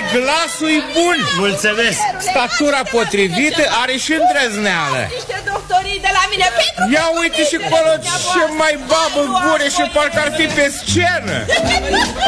glasul-i bun. Mulțumesc. Statura potrivită, are și îndrăzneală. Niște doctorii de la mine pentru... Ia uite și acolo ce mai babă gure și parcă ar fi pe scenă.